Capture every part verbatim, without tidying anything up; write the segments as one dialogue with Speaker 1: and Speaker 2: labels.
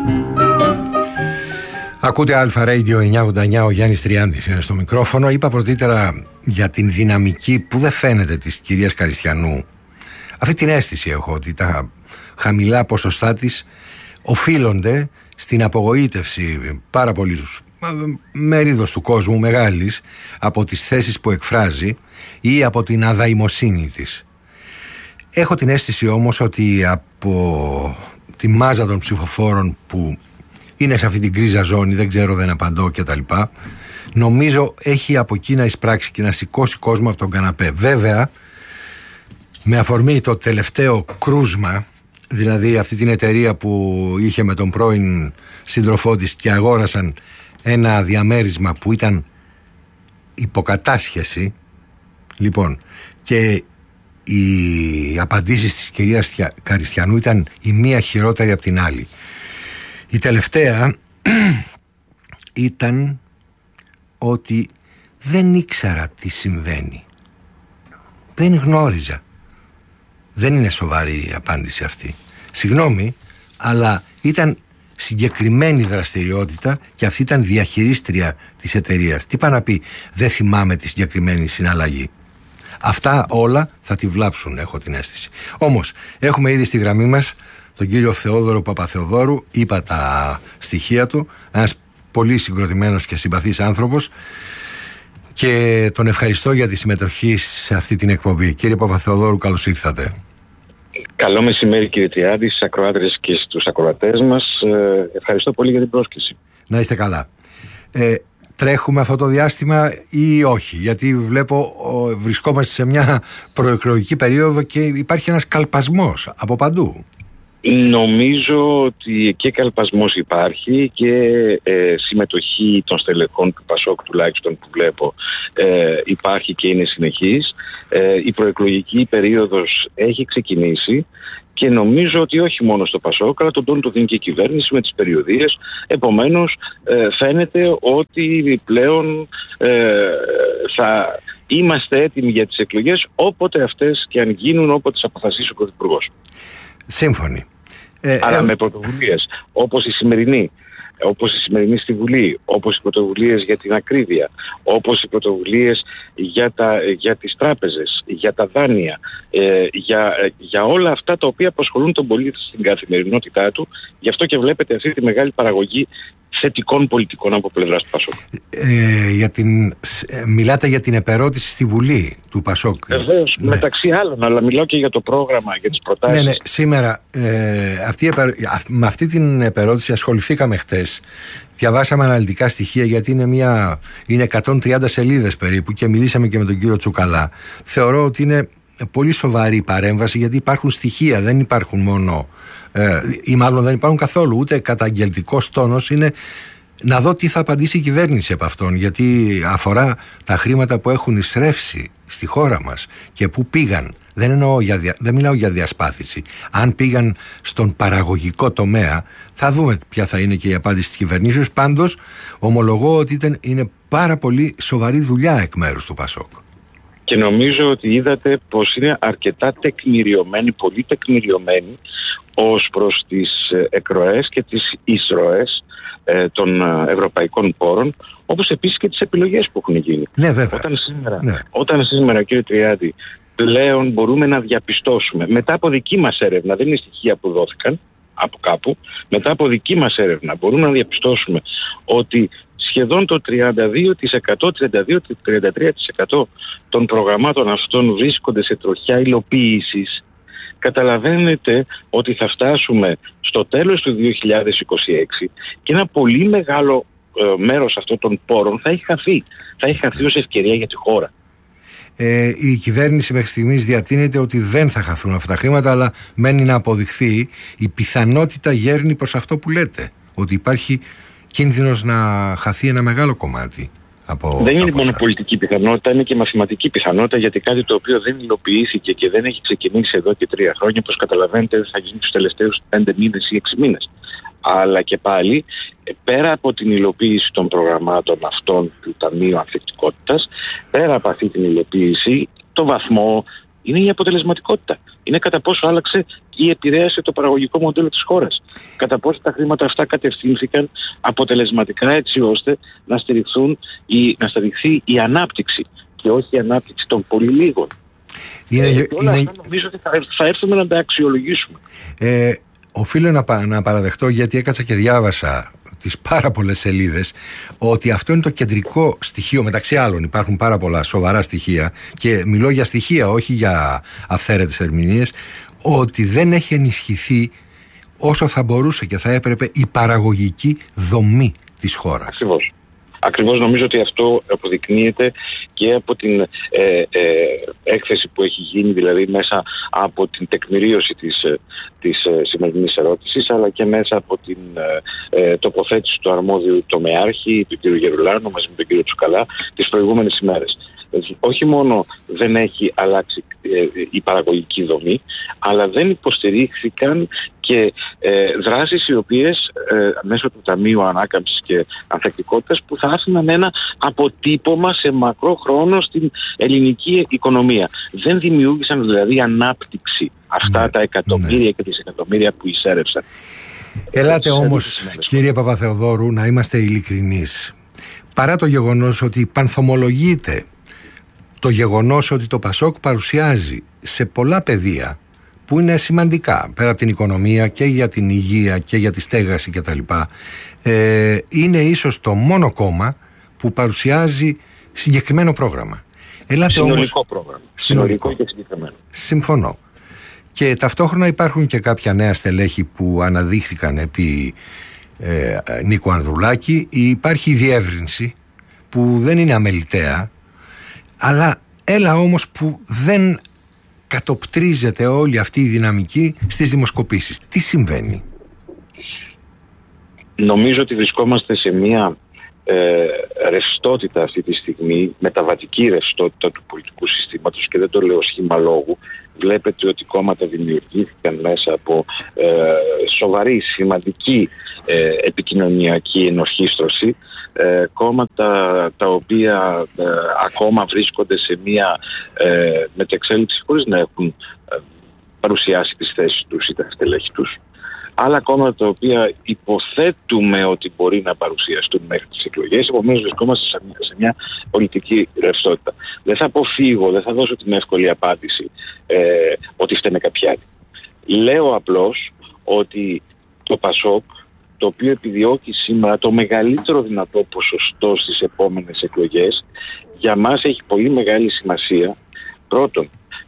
Speaker 1: Ακούτε Αλφα Radio εννιακόσια ογδόντα εννιά, ο Γιάννης Τριάντης είναι στο μικρόφωνο. Είπα πρωτήτερα για την δυναμική που δεν φαίνεται της κυρίας Καριστιανού. Αυτή την αίσθηση έχω ότι τα χαμηλά ποσοστά της οφείλονται στην απογοήτευση πάρα πολλής μερίδος του κόσμου μεγάλης από τις θέσεις που εκφράζει ή από την αδαημοσύνη της. Έχω την αίσθηση όμως ότι από τη μάζα των ψηφοφόρων που είναι σε αυτή την κρίζα ζώνη, δεν ξέρω, δεν απαντώ κτλ. Νομίζω έχει από εκεί να εισπράξει και να σηκώσει κόσμο από τον καναπέ. Βέβαια, με αφορμή το τελευταίο κρούσμα, δηλαδή αυτή την εταιρεία που είχε με τον πρώην σύντροφό της και αγόρασαν ένα διαμέρισμα που ήταν υποκατάσχεση, λοιπόν, και οι απαντήσεις της κυρίας Καριστιανού ήταν η μία χειρότερη από την άλλη. Η τελευταία ήταν ότι δεν ήξερα τι συμβαίνει. Δεν γνώριζα. Δεν είναι σοβαρή η απάντηση αυτή. Συγγνώμη, αλλά ήταν συγκεκριμένη δραστηριότητα και αυτή ήταν διαχειρίστρια της εταιρείας. Τι πάει να πει, δεν θυμάμαι τη συγκεκριμένη συναλλαγή. Αυτά όλα θα τη βλάψουν, έχω την αίσθηση. Όμως, έχουμε ήδη στη γραμμή μας τον κύριο Θεόδωρο Παπαθεοδόρου, είπα τα στοιχεία του, ένας πολύ συγκροτημένος και συμπαθής άνθρωπος, και τον ευχαριστώ για τη συμμετοχή σε αυτή την εκπομπή. Κύριε Παπαθεοδόρου, καλώς ήρθατε.
Speaker 2: Καλό μεσημέρι, κύριε Τριάντη, στις ακροάτρες και στους ακροατές μας. Ε, ευχαριστώ πολύ για την πρόσκληση.
Speaker 1: Να είστε καλά. Ε, τρέχουμε αυτό το διάστημα ή όχι? Γιατί βλέπω ο, βρισκόμαστε σε μια προεκλογική περίοδο και υπάρχει ένας καλπασμός από παντού.
Speaker 2: Νομίζω ότι και καλπασμός υπάρχει και ε, συμμετοχή των στελεχών του Πασόκ, τουλάχιστον που βλέπω, ε, υπάρχει και είναι συνεχής. Ε, η προεκλογική περίοδος έχει ξεκινήσει και νομίζω ότι όχι μόνο στο Πασόκ, αλλά τον τόνο του δίνει και η κυβέρνηση με τις περιοδίες. Επομένως, ε, φαίνεται ότι πλέον ε, θα είμαστε έτοιμοι για τις εκλογές, όποτε αυτές και αν γίνουν, όποτε τις αποφασίσει ο Πρωθυπουργός.
Speaker 1: Σύμφωνοι. Ε,
Speaker 2: Αλλά
Speaker 1: ε,
Speaker 2: με πρωτοβουλίες όπως η σημερινή, όπως η σημερινή στη Βουλή, όπως οι πρωτοβουλίες για την ακρίβεια, όπως οι πρωτοβουλίες για, τα, για τις τράπεζες, για τα δάνεια, ε, για, για όλα αυτά τα οποία απασχολούν τον πολίτη στην καθημερινότητά του. Γι' αυτό και βλέπετε αυτή τη μεγάλη παραγωγή θετικών πολιτικών από πλευράς του Πασόκ.
Speaker 1: Ε, για την, ε, μιλάτε για την επερώτηση στη Βουλή του Πασόκ.
Speaker 2: Βεβαίως, ναι. Μεταξύ άλλων, αλλά μιλάω και για το πρόγραμμα, για τις προτάσεις.
Speaker 1: Ναι, ναι, σήμερα ε, αυτή, με αυτή την επερώτηση ασχοληθήκαμε χτες. Διαβάσαμε αναλυτικά στοιχεία, γιατί είναι, μια, είναι εκατόν τριάντα σελίδες περίπου, και μιλήσαμε και με τον κύριο Τσουκαλά. Θεωρώ ότι είναι πολύ σοβαρή η παρέμβαση, γιατί υπάρχουν στοιχεία, δεν υπάρχουν μόνο, ε, ή μάλλον δεν υπάρχουν καθόλου, ούτε καταγγελτικός τόνος. Είναι να δω τι θα απαντήσει η κυβέρνηση από αυτόν, γιατί αφορά τα χρήματα που έχουν εισρεύσει στη χώρα μας και που πήγαν. Δεν, εννοώ για δια, δεν μιλάω για διασπάθηση. Αν πήγαν στον παραγωγικό τομέα, θα δούμε ποια θα είναι και η απάντηση της κυβερνήσεως. Πάντως, ομολογώ ότι ήταν, είναι πάρα πολύ σοβαρή δουλειά εκ μέρους του Πασόκ.
Speaker 2: Και νομίζω ότι είδατε πως είναι αρκετά τεκμηριωμένη, πολύ τεκμηριωμένη ως προς τις εκροές και τις εισρωές ε, των ευρωπαϊκών πόρων, όπως επίσης και τις επιλογές που έχουν γίνει.
Speaker 1: Ναι, βέβαια.
Speaker 2: Όταν σήμερα,
Speaker 1: ναι.
Speaker 2: όταν σήμερα, κύριε Τριάντη, πλέον μπορούμε να διαπιστώσουμε, μετά από δική μας έρευνα, δεν είναι στοιχεία που δόθηκαν από κάπου, μετά από δική μας έρευνα μπορούμε να διαπιστώσουμε ότι σχεδόν το τριάντα δύο τοις εκατό, τριάντα δύο με τριάντα τρία τοις εκατό των προγραμμάτων αυτών βρίσκονται σε τροχιά υλοποίησης. Καταλαβαίνετε ότι θα φτάσουμε στο τέλος του δύο χιλιάδες είκοσι έξι και ένα πολύ μεγάλο ε, μέρος αυτών των πόρων θα έχει χαθεί. Θα έχει χαθεί ως ευκαιρία για τη χώρα.
Speaker 1: Ε, η κυβέρνηση μέχρι στιγμής διατείνεται ότι δεν θα χαθούν αυτά τα χρήματα, αλλά μένει να αποδειχθεί. Η πιθανότητα γέρνει προς αυτό που λέτε, ότι υπάρχει κίνδυνος να χαθεί ένα μεγάλο κομμάτι. Από
Speaker 2: δεν είναι μόνο πολιτική πιθανότητα, είναι και μαθηματική πιθανότητα, γιατί κάτι το οποίο δεν υλοποιήθηκε και δεν έχει ξεκινήσει εδώ και τρία χρόνια, όπως καταλαβαίνετε, θα γίνει τους τελευταίους πέντε μήνες ή έξι μήνες. Αλλά και πάλι, πέρα από την υλοποίηση των προγραμμάτων αυτών του Ταμείου Ανθεκτικότητας, πέρα από αυτή την υλοποίηση, το βαθμό είναι η αποτελεσματικότητα. είναι κατά πόσο άλλαξε ή επηρέασε το παραγωγικό μοντέλο της χώρας. Κατά πόσο τα χρήματα αυτά κατευθύνθηκαν αποτελεσματικά έτσι ώστε να, στηριχθούν η, να στηριχθεί η ανάπτυξη και όχι η ανάπτυξη των πολύ λίγων.
Speaker 1: Είναι,
Speaker 2: ε, όλα
Speaker 1: είναι...
Speaker 2: αυτά νομίζω ότι θα, θα έρθουμε να τα αξιολογήσουμε.
Speaker 1: Ε, οφείλω να, να παραδεχτώ, γιατί έκατσα και διάβασα τις πάρα πολλές σελίδες, ότι αυτό είναι το κεντρικό στοιχείο, μεταξύ άλλων υπάρχουν πάρα πολλά σοβαρά στοιχεία, και μιλώ για στοιχεία, όχι για αυθαίρετες ερμηνείες, ότι δεν έχει ενισχυθεί όσο θα μπορούσε και θα έπρεπε η παραγωγική δομή της χώρας.
Speaker 2: Ακριβώς. Ακριβώς νομίζω ότι αυτό αποδεικνύεται και από την ε, ε, έκθεση που έχει γίνει, δηλαδή μέσα από την τεκμηρίωση της, της ε, σημερινής ερώτησης, αλλά και μέσα από την ε, τοποθέτηση του αρμόδιου τομεάρχη, του κ. Γερουλάνου, μαζί με τον κ. Τσουκαλά, τις προηγούμενες ημέρες. Όχι μόνο δεν έχει αλλάξει ε, η παραγωγική δομή, αλλά δεν υποστηρίχθηκαν και ε, δράσεις οι οποίες ε, μέσω του Ταμείου Ανάκαμψης και Ανθεκτικότητας που θα άφηναν ένα αποτύπωμα σε μακρό χρόνο στην ελληνική οικονομία. Δεν δημιούργησαν δηλαδή ανάπτυξη αυτά ναι, τα εκατομμύρια ναι. και δισεκατομμύρια που εισέρευσαν.
Speaker 1: Ελάτε όμως, κύριε Παπαθεοδόρου, να είμαστε ειλικρινείς. Παρά το γεγονός ότι πανθομολογείται το γεγονός ότι το Πασόκ παρουσιάζει σε πολλά πεδία που είναι σημαντικά, πέρα από την οικονομία και για την υγεία και για τη στέγαση κτλ., ε, είναι ίσως το μόνο κόμμα που παρουσιάζει συγκεκριμένο πρόγραμμα. Ελάτε
Speaker 2: συνολικό
Speaker 1: όμως,
Speaker 2: πρόγραμμα.
Speaker 1: Συνολικό.
Speaker 2: Συνολικό και συγκεκριμένο.
Speaker 1: Συμφωνώ. Και ταυτόχρονα υπάρχουν και κάποια νέα στελέχη που αναδείχθηκαν επί ε, Νίκου Ανδρουλάκη. Υπάρχει η διεύρυνση που δεν είναι αμεληταία, αλλά έλα όμως που δεν κατοπτρίζεται όλη αυτή η δυναμική στις δημοσκοπήσεις. Τι συμβαίνει?
Speaker 2: Νομίζω ότι βρισκόμαστε σε μια ε, ρευστότητα αυτή τη στιγμή, μεταβατική ρευστότητα του πολιτικού συστήματος, και δεν το λέω σχήμα λόγου. Βλέπετε ότι κόμματα δημιουργήθηκαν μέσα από ε, σοβαρή, σημαντική ε, επικοινωνιακή ενορχήστρωση, ε, κόμματα τα οποία ε, ακόμα βρίσκονται σε μια ε, μετεξέλιξη χωρίς να έχουν ε, παρουσιάσει τις θέσεις τους ή τα στελέχη τους. Άλλα κόμματα τα οποία υποθέτουμε ότι μπορεί να παρουσιαστούν μέχρι τις εκλογές, επομένως βρισκόμαστε σε μια, σε μια πολιτική ρευστότητα. Δεν θα αποφύγω, δεν θα δώσω την εύκολη απάντηση ε, ότι φταίνε κάποιοι άλλοι. Λέω απλώς ότι το Πασόκ, το οποίο επιδιώκει σήμερα το μεγαλύτερο δυνατό ποσοστό στις επόμενες εκλογές, για μας έχει πολύ μεγάλη σημασία, πρώτον,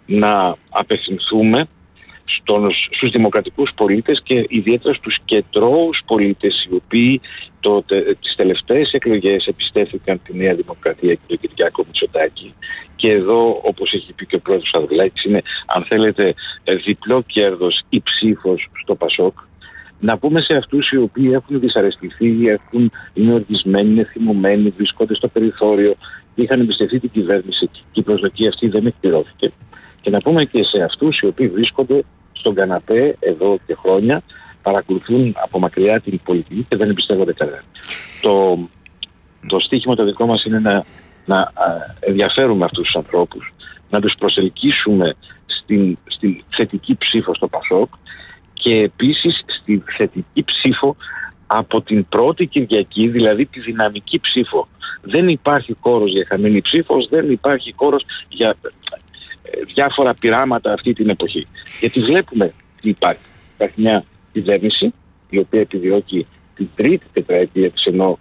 Speaker 2: να απευθυνθούμε Στους, στους δημοκρατικούς πολίτες και ιδιαίτερα στους κεντρώους πολίτες, οι οποίοι το, τε, τις τελευταίες εκλογές επιστέφθηκαν τη Νέα Δημοκρατία και τον Κυριάκο Μητσοτάκη. Και εδώ, όπως έχει πει και ο πρόεδρος Ανδρουλάκης, είναι, αν θέλετε, διπλό κέρδος ή ψήφος στο Πασόκ. Να πούμε σε αυτούς οι οποίοι έχουν δυσαρεστηθεί, έχουν, είναι οργισμένοι, είναι θυμωμένοι, βρίσκονται στο περιθώριο, είχαν εμπιστευτεί την κυβέρνηση και η προσδοκία αυτή δεν εκπληρώθηκε. Και να πούμε και σε αυτούς οι οποίοι βρίσκονται στον καναπέ εδώ και χρόνια, παρακολουθούν από μακριά την πολιτική και δεν εμπιστεύονται κανέναν. Το, το στίχημα το δικό μας είναι να, να ενδιαφέρουμε αυτούς τους ανθρώπους, να τους προσελκύσουμε στην, στην θετική ψήφο στο Πασόκ και επίσης στη θετική ψήφο από την πρώτη Κυριακή, δηλαδή τη δυναμική ψήφο. Δεν υπάρχει κόρος για χαμένη ψήφος, δεν υπάρχει κόρος για διάφορα πειράματα αυτή την εποχή. Γιατί βλέπουμε τι υπάρχει. Υπάρχει μια κυβέρνηση η οποία επιδιώκει την τρίτη τετραετία της, ενώ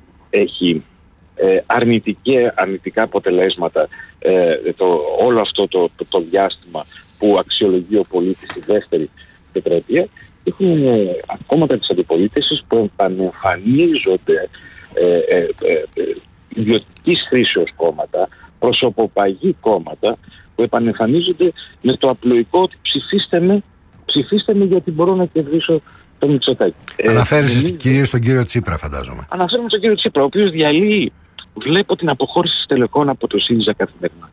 Speaker 2: έχει ε, αρνητική, αρνητικά αποτελέσματα ε, το, όλο αυτό το, το, το διάστημα που αξιολογεί ο πολίτης τη δεύτερη τετραετία. Έχουν ε, κόμματα της αντιπολίτευσης που επανεμφανίζονται ε, ε, ε, ε, ιδιωτικής χρήσεως κόμματα, προσωποπαγή κόμματα, που επανεμφανίζονται με το απλοϊκό ότι ψηφίστε με, ψηφίστε με γιατί μπορώ να κερδίσω το Μητσοτάκη.
Speaker 1: Αναφέρεσαι ε, κυρίως στον κύριο Τσίπρα, φαντάζομαι.
Speaker 2: Αναφέρομαι στον κύριο Τσίπρα, ο οποίος διαλύει, βλέπω την αποχώρηση στελεχών από το ΣΥΡΙΖΑ καθημερινά.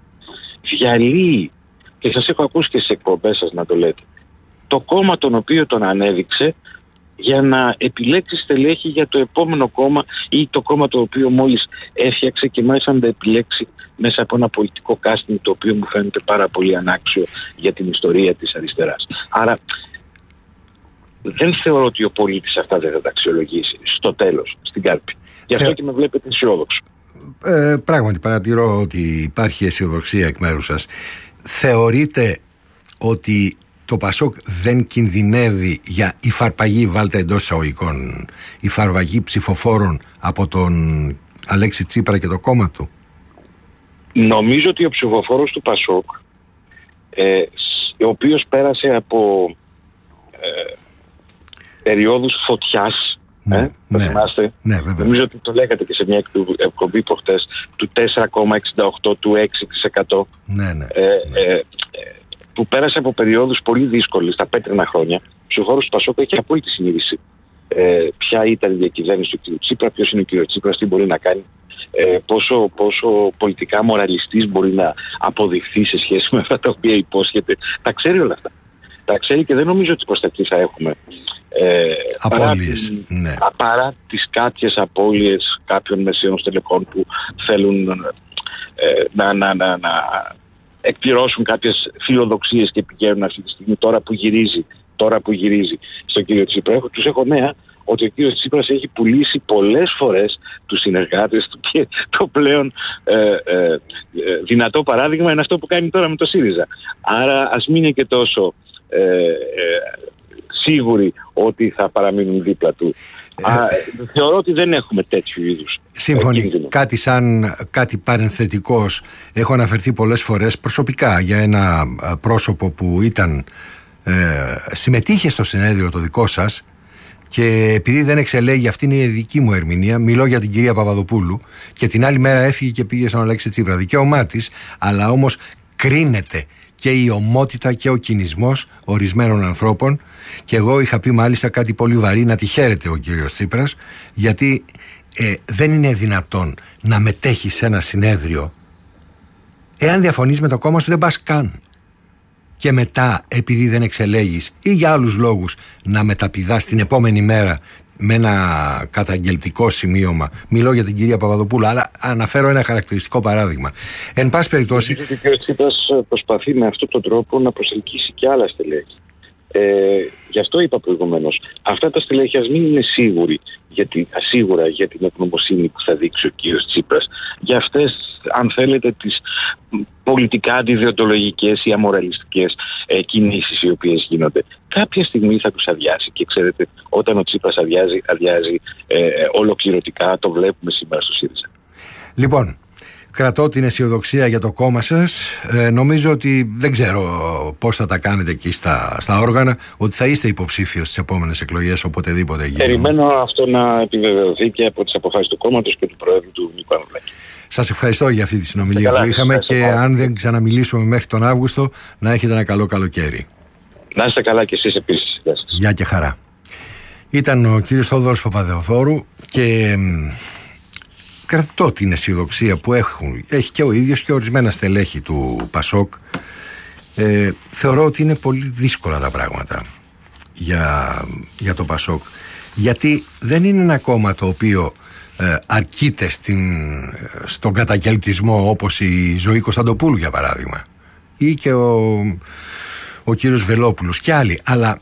Speaker 2: Διαλύει, και σας έχω ακούσει και σε εκπομπές σας να το λέτε, το κόμμα τον οποίο τον ανέδειξε για να επιλέξει στελέχη για το επόμενο κόμμα ή το κόμμα το οποίο μόλις έφτιαξε, και μάλιστα να το επιλέξει μέσα από ένα πολιτικό casting το οποίο μου φαίνεται πάρα πολύ ανάξιο για την ιστορία της αριστεράς. Άρα δεν θεωρώ ότι ο πολίτης αυτά δεν θα τα αξιολογήσει στο τέλος, στην κάλπη. Γι' αυτό Θε... και με βλέπετε αισιόδοξο.
Speaker 1: Ε, πράγματι παρατηρώ ότι υπάρχει αισιοδοξία εκ μέρους σας. Θεωρείτε ότι το Πασόκ δεν κινδυνεύει για υφαρπαγή, βάλτε εντός εισαγωγικών, υφαρπαγή ψηφοφόρων από τον Αλέξη Τσίπρα και το κόμμα του?
Speaker 2: Νομίζω ότι ο ψηφοφόρος του Πασόκ, ε, ο οποίος πέρασε από ε, περιόδους φωτιάς,
Speaker 1: ναι,
Speaker 2: ε,
Speaker 1: ναι,
Speaker 2: το θυμάστε,
Speaker 1: ναι, βέβαια.
Speaker 2: Νομίζω ότι το λέγατε και σε μια εκπομπή προχτές, του τέσσερα κόμμα εξήντα οκτώ, του έξι τοις εκατό,
Speaker 1: ναι, ναι,
Speaker 2: ε, ε, ε, που πέρασε από περιόδους πολύ δύσκολες, τα πέτρινα χρόνια. Ο ψηφοφόρος του Πασόκ έχει απόλυτη συνείδηση ε, ποια ήταν η διακυβέρνηση του κ. Τσίπρα, ποιος είναι ο κ. Τσίπρας, τι μπορεί να κάνει, ε, πόσο, πόσο πολιτικά μοραλιστής μπορεί να αποδειχθεί σε σχέση με αυτά τα οποία υπόσχεται. Τα ξέρει όλα αυτά. Τα ξέρει και δεν νομίζω ότι προς τα εκεί θα έχουμε ε,
Speaker 1: απώλειες,
Speaker 2: παρά,
Speaker 1: ναι.
Speaker 2: παρά τις κάποιες απώλειες κάποιων μεσαίων στελεχών που θέλουν ε, να, να, να, να εκπληρώσουν κάποιες φιλοδοξίες και πηγαίνουν αυτή τη στιγμή, τώρα που γυρίζει, τώρα που γυρίζει στον κύριο Τσίπρα. Τους έχω νέα ότι ο κύριος Τσίπρας έχει πουλήσει πολλές φορές τους συνεργάτες του και το πλέον ε, ε, ε, δυνατό παράδειγμα είναι αυτό που κάνει τώρα με το ΣΥΡΙΖΑ. Άρα ας μην είναι και τόσο ε, ε, σίγουροι ότι θα παραμείνουν δίπλα του. Ε, Α, θεωρώ ότι δεν έχουμε τέτοιου είδους.
Speaker 1: Σύμφωνοι. Κάτι σαν κάτι παρενθετικός. Έχω αναφερθεί πολλές φορές προσωπικά για ένα πρόσωπο που ήταν ε, συμμετείχε στο συνέδριο το δικό σας, και επειδή δεν εξελέγει, αυτή είναι η δική μου ερμηνεία, μιλώ για την κυρία Παπαδοπούλου, και την άλλη μέρα έφυγε και πήγε στον Αλέξη Τσίπρα. Δικαίωμά της, αλλά όμως κρίνεται και η ομότητα και ο κινησμός ορισμένων ανθρώπων, και εγώ είχα πει μάλιστα κάτι πολύ βαρύ, να τη χαίρεται ο κύριος Τσίπρας, γιατί ε, δεν είναι δυνατόν να μετέχεις σε ένα συνέδριο εάν διαφωνείς με το κόμμα σου, δεν πας καν, και μετά επειδή δεν εξελέγεις ή για άλλους λόγους να μεταπηδάς την επόμενη μέρα με ένα καταγγελτικό σημείωμα. Μιλώ για την κυρία Παπαδοπούλου, αλλά αναφέρω ένα χαρακτηριστικό παράδειγμα. Εν πάση περιπτώσει,
Speaker 2: ο κ. Τσίπρας προσπαθεί με αυτόν τον τρόπο να προσελκύσει και άλλα στελέχη. Ε, γι' αυτό είπα προηγουμένως, αυτά τα στελέχη ας μην είναι σίγουροι για την, ασίγουρα για την ευγνωμοσύνη που θα δείξει ο κύριος Τσίπρας. Για αυτές, αν θέλετε, τις πολιτικά αντιδιοντολογικές ή αμοραλιστικές ε, κινήσεις οι οποίες γίνονται, κάποια στιγμή θα τους αδειάσει. Και ξέρετε, όταν ο Τσίπρας αδειάζει, αδειάζει ε, ολοκληρωτικά. Το βλέπουμε σήμερα στο ΣΥΡΙΖΑ.
Speaker 1: Λοιπόν, κρατώ την αισιοδοξία για το κόμμα σας. Ε, νομίζω ότι δεν ξέρω πώς θα τα κάνετε εκεί στα, στα όργανα, ότι θα είστε υποψήφιος στις επόμενες εκλογές οποτεδήποτε γίνει.
Speaker 2: Περιμένω αυτό να επιβεβαιωθεί και από τις αποφάσεις του κόμματος και του Προέδρου του Νίκου Ανδρουλάκη.
Speaker 1: Σας ευχαριστώ για αυτή τη συνομιλία που είχαμε, και αν δεν ξαναμιλήσουμε μέχρι τον Αύγουστο, να έχετε ένα καλό καλοκαίρι.
Speaker 2: Να είστε καλά και εσείς επίσης.
Speaker 1: Γεια και χαρά. Ήταν ο κύριος Θόδωρος Παπαδεοθώρου, και κρατώ την αισιοδοξία που έχουν, έχει και ο ίδιος και ορισμένα στελέχη του Πασόκ. Ε, θεωρώ ότι είναι πολύ δύσκολα τα πράγματα για, για το Πασόκ, γιατί δεν είναι ένα κόμμα το οποίο ε, αρκείται στην, στον καταγγελτισμό, όπως η Ζωή Κωνσταντοπούλου για παράδειγμα, ή και ο, ο κύριος Βελόπουλος και άλλοι, αλλά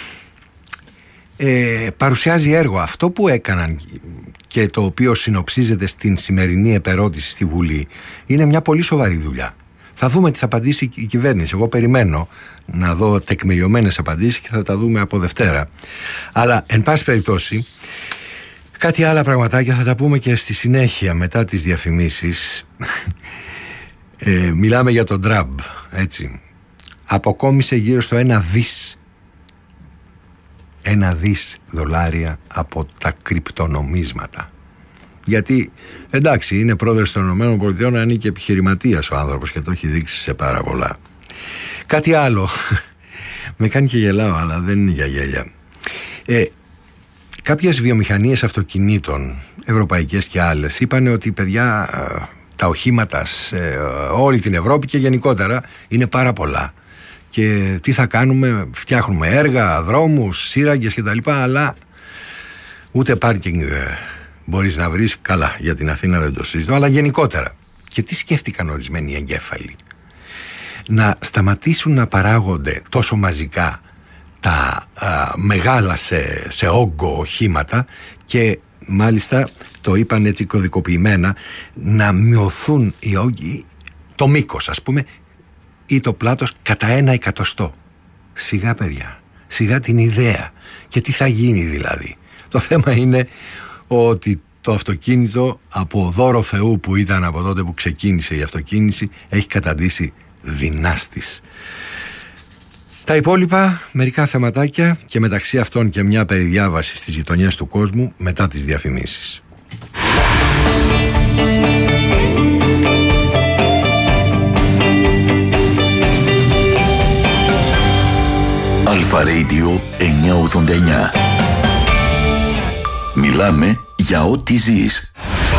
Speaker 1: ε, παρουσιάζει έργο. Αυτό που έκαναν και το οποίο συνοψίζεται στην σημερινή επερώτηση στη Βουλή είναι μια πολύ σοβαρή δουλειά. Θα δούμε τι θα απαντήσει η κυβέρνηση. Εγώ περιμένω να δω τεκμηριωμένες απαντήσεις και θα τα δούμε από Δευτέρα. Αλλά εν πάση περιπτώσει, κάτι άλλα πραγματάκια θα τα πούμε και στη συνέχεια μετά τις διαφημίσεις. ε, μιλάμε για τον Τραμπ, έτσι. Αποκόμισε γύρω στο ένα δις ένα δις δολάρια από τα κρυπτονομίσματα. Γιατί, εντάξει, είναι πρόεδρος των ΗΠΑ, ανήκει επιχειρηματίας ο άνθρωπος και το έχει δείξει σε πάρα πολλά. Κάτι άλλο, με κάνει και γελάω, αλλά δεν είναι για γέλια. Ε, κάποιες βιομηχανίες αυτοκινήτων, ευρωπαϊκές και άλλες, είπαν ότι παιδιά, τα οχήματα σε όλη την Ευρώπη και γενικότερα είναι πάρα πολλά. Και τι θα κάνουμε, φτιάχνουμε έργα, δρόμους, σύραγγες κτλ. Αλλά ούτε πάρκινγκ μπορείς να βρεις. Καλά, για την Αθήνα δεν το συζητώ, αλλά γενικότερα. Και τι σκέφτηκαν ορισμένοι εγκέφαλοι? Να σταματήσουν να παράγονται τόσο μαζικά τα α, μεγάλα σε, σε όγκο οχήματα και μάλιστα το είπαν έτσι κωδικοποιημένα, να μειωθούν οι όγκοι, το μήκος ας πούμε ή το πλάτος κατά ένα εκατοστό. Σιγά παιδιά, σιγά την ιδέα. Και τι θα γίνει δηλαδή? Το θέμα είναι ότι το αυτοκίνητο από δώρο Θεού που ήταν από τότε που ξεκίνησε η αυτοκίνηση έχει καταντήσει δυνάστης. Τα υπόλοιπα, μερικά θεματάκια και μεταξύ αυτών και μια περιδιάβαση στις γειτονιές του κόσμου μετά τις διαφημίσεις.
Speaker 3: Αλφα Radio εννιακόσια ογδόντα εννιά. Μιλάμε για ό,τι ζεις.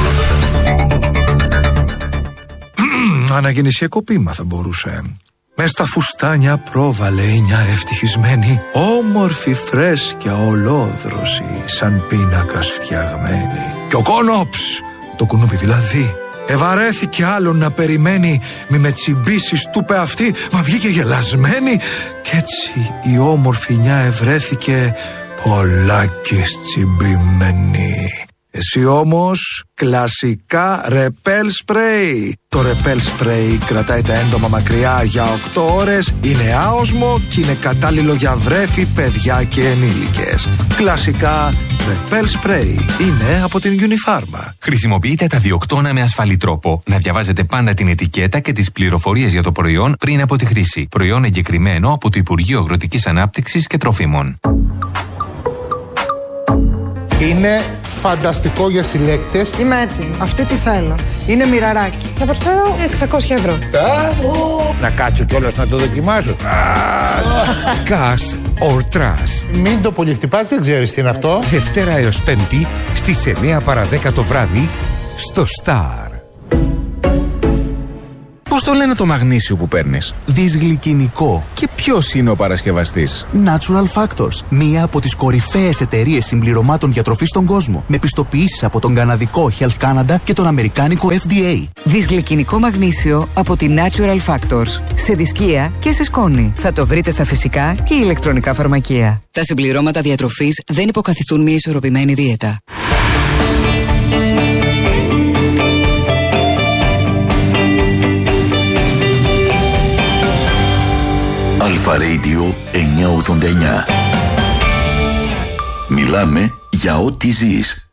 Speaker 4: Αναγεννησιακό ποίημα θα μπορούσε. Μες στα φουστάνια πρόβαλε μια ευτυχισμένη, όμορφη φρέσκια ολόδρωση, σαν πίνακας φτιαγμένη. Κι ο κόνοψ, το κουνούπι δηλαδή, ευαρέθηκε άλλον να περιμένει, μη με τσιμπήσεις του πε αυτή, μα βγήκε γελασμένη. Κι έτσι η όμορφη νιά ευρέθηκε πολλάκις τσιμπημένη. Εσύ όμως κλασικά ρεπέλ σπρέι. Το ρεπέλ σπρέι κρατάει τα έντομα μακριά για οκτώ ώρες, είναι άοσμο και είναι κατάλληλο για βρέφη, παιδιά και ενήλικες. Κλασικά ρεπέλ σπρέι είναι από την Unifarma.
Speaker 5: Χρησιμοποιείτε τα διοκτώνα με ασφαλή τρόπο. Να διαβάζετε πάντα την ετικέτα και τις πληροφορίες για το προϊόν πριν από τη χρήση. Προϊόν εγκεκριμένο από το Υπουργείο Αγροτικής Ανάπτυξης και Τροφίμων.
Speaker 6: Είναι φανταστικό για συλλέκτες.
Speaker 7: Είμαι έτοιμη. Αυτή τι θέλω. Είναι μοιραράκι.
Speaker 8: Θα προσφέρω εξακόσια ευρώ.
Speaker 6: Να κάτσω κιόλας να το δοκιμάσω.
Speaker 9: Gas or Trash.
Speaker 6: Μην το πολυχτυπάς, δεν ξέρεις τι είναι αυτό.
Speaker 9: Δευτέρα έως Πέμπτη στις εννιά παρά δέκα το βράδυ στο Star.
Speaker 10: Πώς το λένε το μαγνήσιο που παίρνεις? Δυσγλυκινικό. Και ποιος είναι ο παρασκευαστής?
Speaker 11: Natural Factors, μία από τις κορυφαίες εταιρείες συμπληρωμάτων διατροφής στον κόσμο, με πιστοποιήσεις από τον καναδικό Health Canada και τον αμερικάνικο F D A.
Speaker 12: Δυσγλυκινικό μαγνήσιο από τη Natural Factors. Σε δισκία και σε σκόνη. Θα το βρείτε στα φυσικά και ηλεκτρονικά φαρμακεία. Τα συμπληρώματα διατροφής δεν υποκαθιστούν μια ισορροπημένη δίαιτα.
Speaker 3: Αλφα Radio εννιακόσια ογδόντα εννιά. Μιλάμε για ό,τι ζεις.